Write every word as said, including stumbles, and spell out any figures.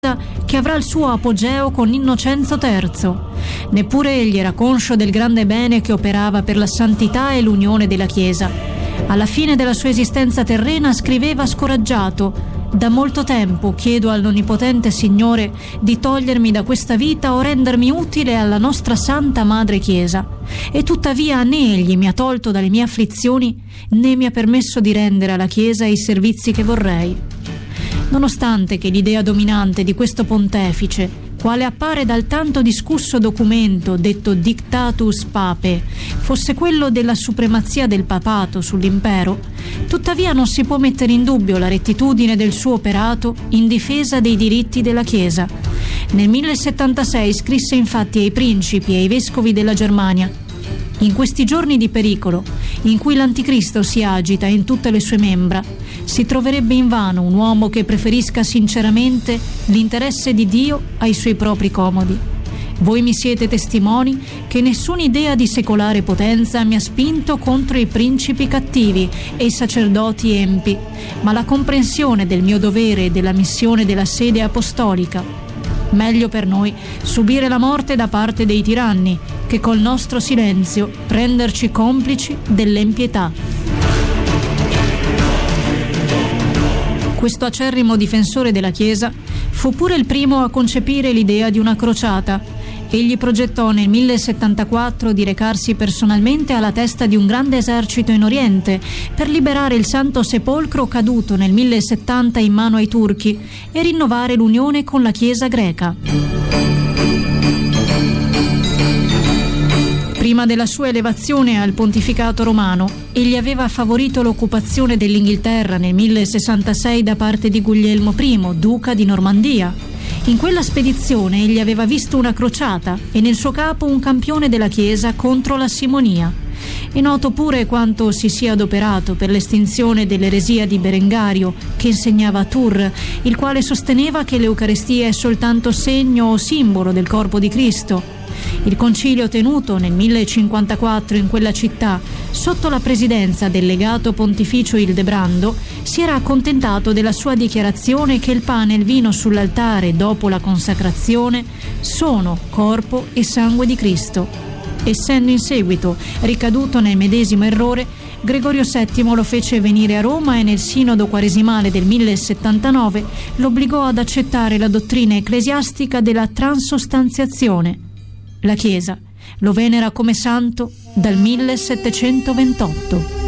che avrà il suo apogeo con Innocenzo terzo. Neppure egli era conscio del grande bene che operava per la santità e l'unione della Chiesa. Alla fine della sua esistenza terrena scriveva scoraggiato: «Da molto tempo chiedo all'Onnipotente Signore di togliermi da questa vita o rendermi utile alla nostra Santa Madre Chiesa. E tuttavia né egli mi ha tolto dalle mie afflizioni, né mi ha permesso di rendere alla Chiesa i servizi che vorrei». Nonostante che l'idea dominante di questo pontefice, quale appare dal tanto discusso documento detto Dictatus Papae, fosse quello della supremazia del papato sull'impero, tuttavia non si può mettere in dubbio la rettitudine del suo operato in difesa dei diritti della Chiesa. Nel millesettantasei scrisse infatti ai principi e ai vescovi della Germania: «In questi giorni di pericolo, in cui l'Anticristo si agita in tutte le sue membra, si troverebbe invano un uomo che preferisca sinceramente l'interesse di Dio ai suoi propri comodi. Voi mi siete testimoni che nessuna idea di secolare potenza mi ha spinto contro i principi cattivi e i sacerdoti empi, ma la comprensione del mio dovere e della missione della sede apostolica. Meglio per noi subire la morte da parte dei tiranni che col nostro silenzio renderci complici dell'empietà». Questo acerrimo difensore della Chiesa fu pure il primo a concepire l'idea di una crociata. Egli progettò nel millesettantaquattro di recarsi personalmente alla testa di un grande esercito in Oriente per liberare il Santo Sepolcro caduto nel millesettanta in mano ai turchi e rinnovare l'unione con la Chiesa greca. Prima della sua elevazione al pontificato romano, egli aveva favorito l'occupazione dell'Inghilterra nel millesessantasei da parte di Guglielmo I, duca di Normandia. In quella spedizione egli aveva visto una crociata e nel suo capo un campione della Chiesa contro la simonia. È noto pure quanto si sia adoperato per l'estinzione dell'eresia di Berengario, che insegnava a Tours, il quale sosteneva che l'Eucaristia è soltanto segno o simbolo del corpo di Cristo. Il concilio tenuto nel millecinquantaquattro in quella città, sotto la presidenza del legato pontificio Ildebrando, si era accontentato della sua dichiarazione che il pane e il vino sull'altare dopo la consacrazione sono corpo e sangue di Cristo. Essendo in seguito ricaduto nel medesimo errore, Gregorio settimo lo fece venire a Roma e nel sinodo quaresimale del millesettantanove lo obbligò ad accettare la dottrina ecclesiastica della transostanziazione. La Chiesa lo venera come santo dal millesettecentoventotto.